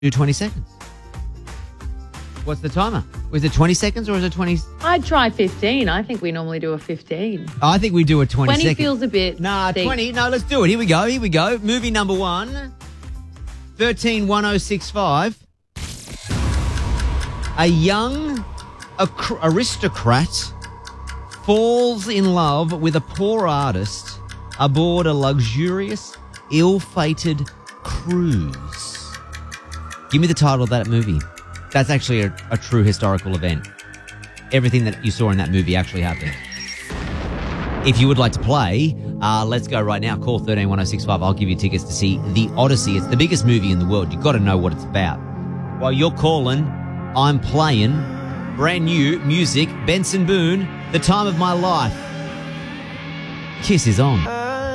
Do 20 seconds. What's the timer? Is it 20 seconds or is it 20? I'd try 15. I think we normally do a 15. I think we do a 20 20 second. feels a bit Nah, steep. 20. No, let's do it. Here we go. Movie number 1. 131065. A young aristocrat falls in love with a poor artist aboard a luxurious, ill-fated cruise. Give me the title of that movie. That's actually a true historical event. Everything that you saw in that movie actually happened. If you would like to play, let's go right now. Call 131065. I'll give you tickets to see The Odyssey. It's the biggest movie in the world. You've got to know what it's about. While you're calling, I'm playing brand new music. Benson Boone, The Time of My Life. Kiss is on.